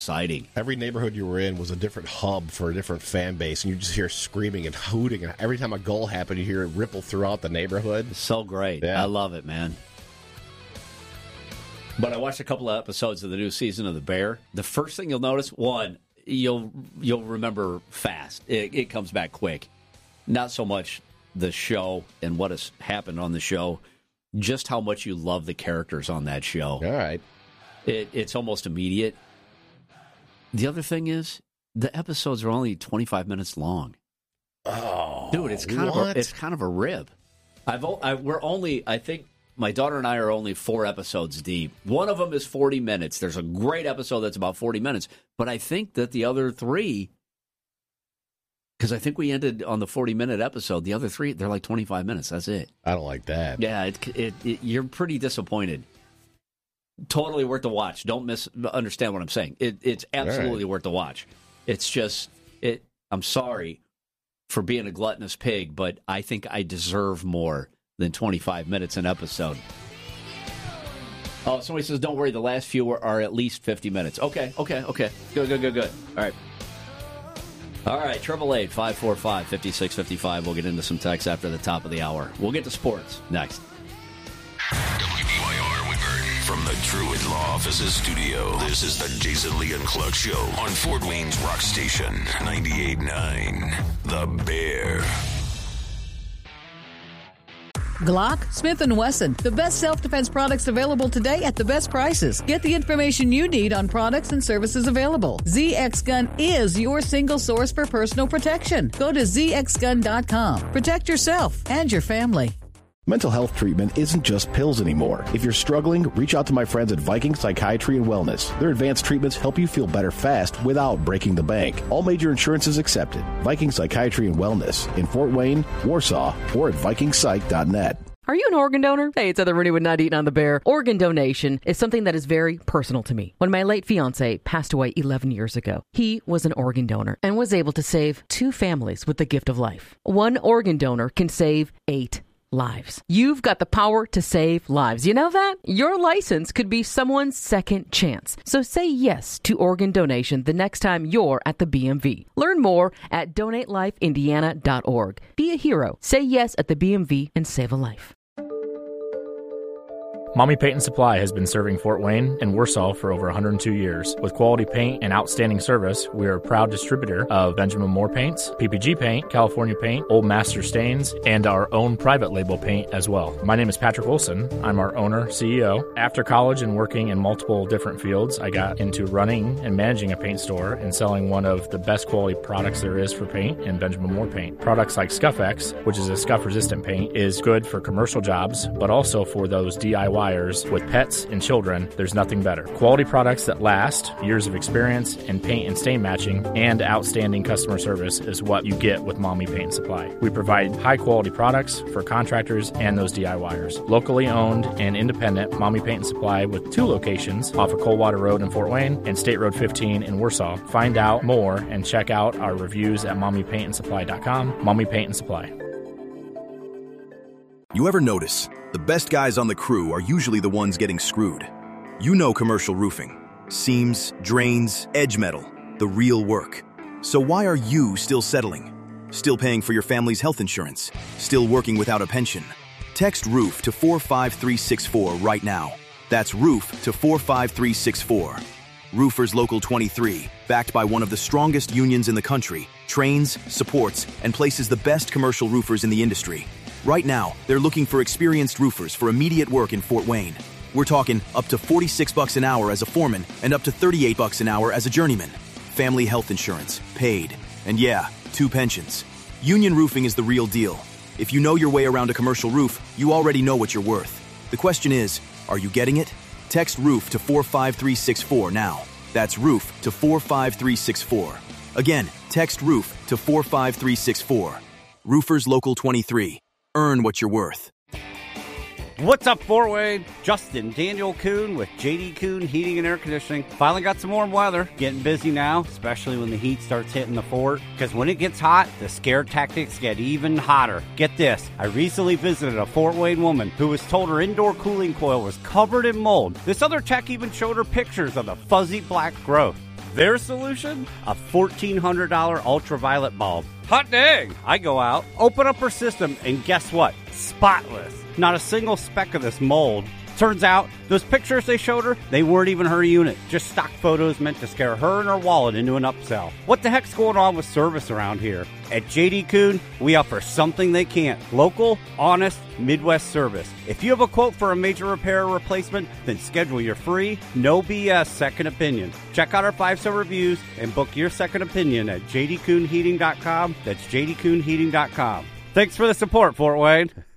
Exciting. Every neighborhood you were in was a different hub for a different fan base, and you just hear screaming and hooting. And every time a goal happened, you hear it ripple throughout the neighborhood. It's so great. Yeah. I love it, man. But I watched a couple of episodes of the new season of The Bear. The first thing you'll notice, one, you'll remember fast. It comes back quick. Not so much the show and what has happened on the show, just how much you love the characters on that show. All right. It's almost immediate. The other thing is, the episodes are only 25 minutes long. Oh, dude, it's kind of a rib. I think my daughter and I are only 4 episodes deep. One of them is 40 minutes. There's a great episode that's about 40 minutes, but I think that the other 3, because I think we ended on the 40-minute episode. The other 3, they're like 25 minutes. That's it. I don't like that. Yeah, you're pretty disappointed. Totally worth the watch. Don't misunderstand what I'm saying. It's absolutely worth the watch. It's just, I'm sorry for being a gluttonous pig, but I think I deserve more than 25 minutes an episode. Oh, somebody says, don't worry, the last few are at least 50 minutes. Okay. Good. All right, 888-545-5655. We'll get into some text after the top of the hour. We'll get to sports next. WBYR Woodburn from the Druid Law Offices studio. This is the Jason Lee and Clark Show on Fort Wayne's Rock Station 98.9. The Bear. Glock, Smith & Wesson, the best self-defense products available today at the best prices. Get the information you need on products and services available. ZX Gun is your single source for personal protection. Go to zxgun.com. Protect yourself and your family. Mental health treatment isn't just pills anymore. If you're struggling, reach out to my friends at Viking Psychiatry and Wellness. Their advanced treatments help you feel better fast without breaking the bank. All major insurances accepted. Viking Psychiatry and Wellness in Fort Wayne, Warsaw, or at vikingpsych.net. Are you an organ donor? Hey, it's Heather Rooney with Not Eating on the Bear. Organ donation is something that is very personal to me. When my late fiance passed away 11 years ago, he was an organ donor and was able to save 2 families with the gift of life. One organ donor can save 8 lives. You've got the power to save lives. You know that? Your license could be someone's second chance. So say yes to organ donation the next time you're at the BMV. Learn more at donatelifeindiana.org. Be a hero. Say yes at the BMV and save a life. Mommy Paint and Supply has been serving Fort Wayne and Warsaw for over 102 years. With quality paint and outstanding service, we are a proud distributor of Benjamin Moore paints, PPG paint, California paint, Old Master stains, and our own private label paint as well. My name is Patrick Olson. I'm our owner, CEO. After college and working in multiple different fields, I got into running and managing a paint store and selling one of the best quality products there is for paint in Benjamin Moore paint. Products like Scuff-X, which is a scuff-resistant paint, is good for commercial jobs, but also for those DIY with pets and children. There's nothing better. Quality products that last, years of experience in paint and stain matching, and outstanding customer service is what you get with Mommy Paint and Supply. We provide high quality products for contractors and those DIYers. Locally owned and independent, Mommy Paint and Supply with 2 locations off of Coldwater Road in Fort Wayne and State Road 15 in Warsaw. Find out more and check out our reviews at mommypaintandsupply.com. Mommy Paint and Supply. You ever notice the best guys on the crew are usually the ones getting screwed? You know commercial roofing. Seams, drains, edge metal. The real work. So why are you still settling? Still paying for your family's health insurance? Still working without a pension? Text ROOF to 45364 right now. That's ROOF to 45364. Roofers Local 23, backed by one of the strongest unions in the country, trains, supports, and places the best commercial roofers in the industry. Right now, they're looking for experienced roofers for immediate work in Fort Wayne. We're talking up to $46 an hour as a foreman and up to $38 an hour as a journeyman. Family health insurance, paid. And yeah, 2 pensions. Union Roofing is the real deal. If you know your way around a commercial roof, you already know what you're worth. The question is, are you getting it? Text ROOF to 45364 now. That's ROOF to 45364. Again, text ROOF to 45364. Roofers Local 23. Earn what you're worth. What's up, Fort Wayne? Justin Daniel Kuhn with JD Kuhn Heating and Air Conditioning. Finally got some warm weather. Getting busy now, especially when the heat starts hitting the fort. Because when it gets hot, the scare tactics get even hotter. Get this. I recently visited a Fort Wayne woman who was told her indoor cooling coil was covered in mold. This other tech even showed her pictures of the fuzzy black growth. Their solution? A $1,400 ultraviolet bulb. Hot dang! I go out, open up her system, and guess what? Spotless. Not a single speck of this mold. Turns out, those pictures they showed her, they weren't even her unit. Just stock photos meant to scare her and her wallet into an upsell. What the heck's going on with service around here? At J.D. Kuhn, we offer something they can't. Local, honest, Midwest service. If you have a quote for a major repair or replacement, then schedule your free, no BS second opinion. Check out our 5-star reviews and book your second opinion at jdkuhnheating.com. That's jdkuhnheating.com. Thanks for the support, Fort Wayne.